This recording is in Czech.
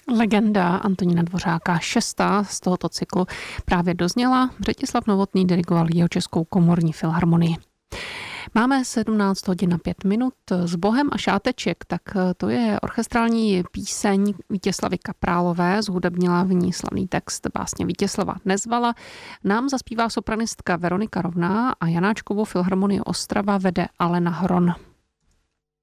Legenda Antonína Dvořáka, 6. z tohoto cyklu, právě dozněla. Břetislav Novotný dirigoval Jihočeskou komorní filharmonii. Máme 17 hodin a 5 minut. S Bohem a šáteček, tak to je orchestrální píseň Vítězslavy Kaprálové, zhudebnila v ní slavný text básně Vítězslava Nezvala. Nám zaspívá sopranistka Veronika Rovná a Janáčkovou filharmonii Ostrava vede Alena Hron.